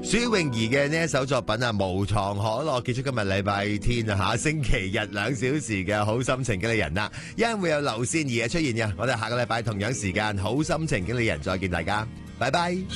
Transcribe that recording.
舒詠儀嘅呢一首作品啊，無糖可樂，結束今日禮拜天啊，下星期日2小時嘅好心情經理人啦，一陣會有劉善儀嘅出現嘅，我哋下個禮拜同樣時間好心情經理人再見大家，拜拜。